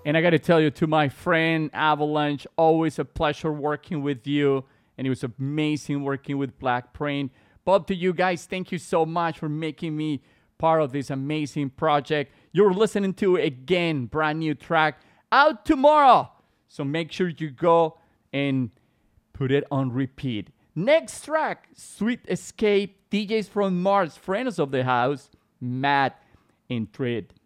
And I got to tell you, to my friend Avalanche, always a pleasure working with you. And it was amazing working with Black Print. Both to you guys, thank you so much for making me part of this amazing project. You're listening to, again, brand new track out tomorrow. So make sure you go and put it on repeat. Next track, Sweet Escape, DJs from Mars, friends of the house, Matt and Trid.